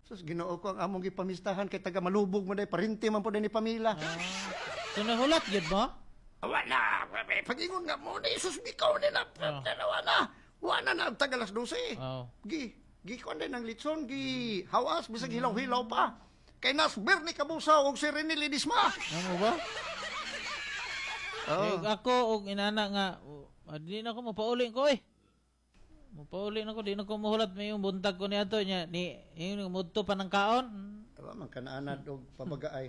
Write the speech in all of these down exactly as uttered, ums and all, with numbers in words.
Sus, Ginoo ko ang among gipamistahan kay taga malubog mo day parinti man po din ni pamila. Ah. So nahulat gyud mo? Wala, pagingon nga mo ni sus bikaw nila. Oh. Dalawa na. Wala na taga alas dose. Oh. Gi, gi kon din ang litson, gi hawas bisag hilaw-hilaw pa. Kay nasber ni Kabusaw og si Rene Ledesma. Ano ba? Oh. Eh, ako og inana nga uh, di na ko mapauli ko eh. Mapauli na ko di na ko mahulat may yung buntag ko niadto nya ni yung mudto pa ng kaon. Tawa man kanaanad og pabagaay.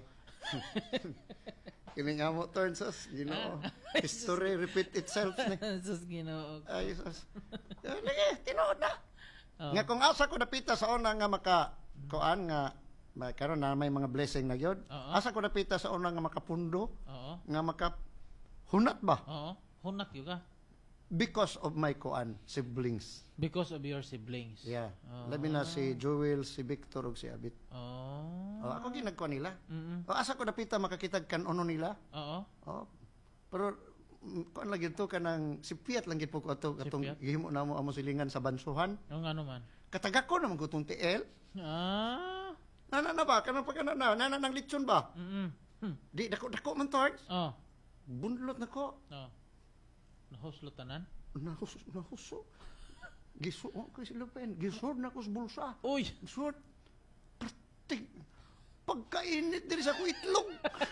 Kini nga mo turn sus, you know. History repeat itself ni. Sus Ginoo. Ay sus. Lagi tinuod na. Oh. Nga kung asa ko napita sa una nga maka kuan nga may karon na may mga blessing na gyud. Oo. Asa ko napita sa una nga makapundo Oo. nga maka hunat ba Oo. Hunat yun ka. because of my kuan siblings. Because of your siblings. Yeah. Oh. Labi na si Joel, si Victor ug si Abit. Oh. Oh, ako ginagkuan nila. Mm. O asa ko napita makakitag kanon nila. Oo. Oh. Pero mm, kuan lagi to kanang si Piat lang gid po ko ato katong Piat? gihimo na mo amo silingan sa bansuhan. Yung ano man. Kataga ko naman ko tong T L. Ah. Nana na ba? Kanang pagkana na, nana nang lechon ba? Mm. Hmm. Di dako dako man torch. Oh. Bunlot na ko. Oh. Nahuslotanan. Nahus nahuso. Gisu oh, ko si Lupen. Gisod na ko sa bulsa. Uy. Gisod. Pertig. Pagkainit diri sa ko itlog.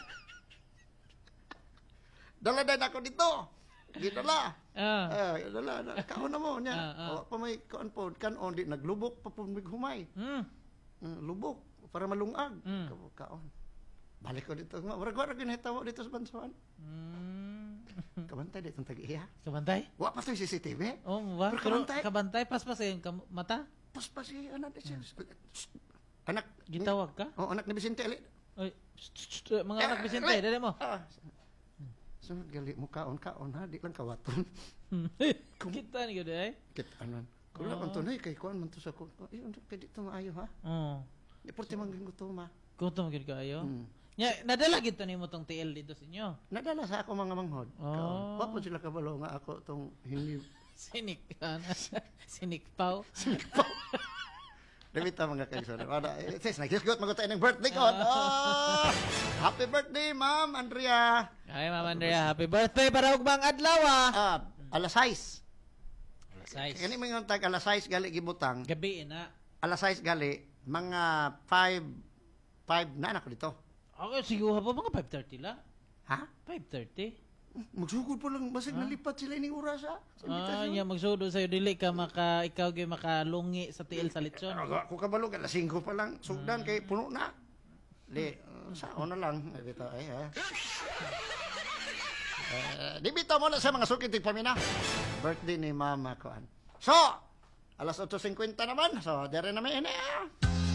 Dala-dala ako dito. Gidala. Ah. Eh, dala na. Kaon na mo nya. Ah, ah. Wa pa may kaon po. Kaon di naglubok pa po mig humay. Mm. Uh, lubok para malungag. Mm. Ka- Kaon. Balik ko dito. Warag-warag ginahitaw dito sa bansuan. Mm. Kabantay dito ang tag-iya. Kabantay? Wa pa to yung C C T V. Oh, ba? Pero Pero kabantay. kabantay paspas yung kam- mata? Pas pa si anak ni siya. Anak. Gitawag ka? Oh, anak ni Vicente Ali. Oy, shh, shh, shh, mga anak Vicente, Eh, dali mo. Ah. Sunod gali mo kaon kaon ha, di lang kawaton. Kita ni gud eh. Kit anan. Kung Oh. man to nay kay kuan man to sa ko. Ay, undo kay dito maayo ha. Oh. Di porte man gingo to ma. Gutom gid kayo. Hmm. Nya nadala gid to nimo tong T L dito sa inyo. Nadala sa ako mga manghod. Oh. Kaon. Wa po sila kabalo nga ako tong hindi Sinik ka na. Sinik pau. Debita mga kaibigan. Wala, eh, sis, nagkisgot magutay ng birthday ko. Oh! Happy birthday, Ma'am Andrea. Ay, Ma'am Andrea, happy birthday para ug bang adlaw ah. Ah, alas sais. Alas sais. Kani mga tag alas sais gali gibutang. Gabi na. Alas sais gali mga five five na anak ko dito. Okay, siguro pa mga five thirty la. Ha? five thirty. Magsugod pa lang basig nalipat sila ining oras ha. Sa Ah, invitasyon. nya magsudo sa'yo dili ka maka ikaw gyud makalungi sa T L sa lechon. Ako ako kabalo alas singko pa lang sugdan kay puno na. Di uh, sao na lang dito ay ha. Eh, di bitaw mo na sa mga sukitig pamina. Birthday ni Mama Kuan. So, alas eight fifty naman. So, dere na may ina.